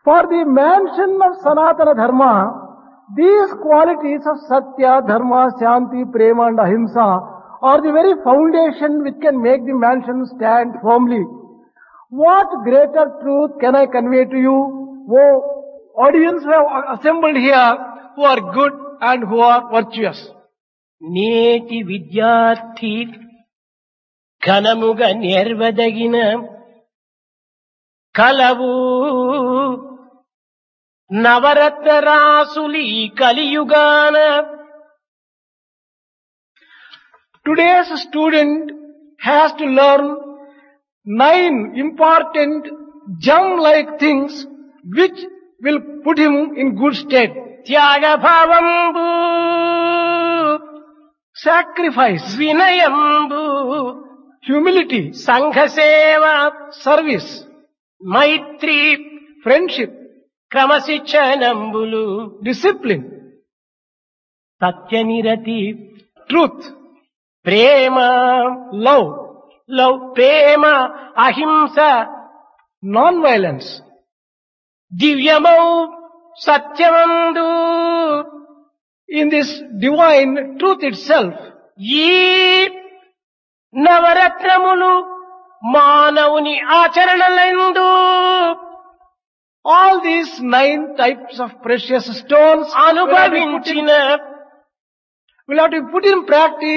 For the mansion of Sanatana Dharma, these qualities of Satya, Dharma, Shanti, Prema and Ahimsa are the very foundation which can make the mansion stand firmly. What greater truth can I convey to you, oh audience who have assembled here, who are good and who are virtuous? నేటి విద్యార్థి ఘనముగా నేర్వదగిన కలవు నవరత్న రాసులు ఈ కలియుగాన. Today's student has to learn 9 important gem-like things which will put him in good state. త్యాగభావంబు Sacrifice, వినయంబు humility, సంఘసేవ service, Mythri friendship, క్రమశిక్షణంబులు discipline, సత్యనిరతి truth, Prema love, ప్రేమ అహింస non-violence, దివ్యమౌ సత్యమందు in this divine truth itself. ఈ నవరత్నములు మానవుని ఆచరణలందు All these 9 types of precious stones అనుభవించిన will have to be put in practice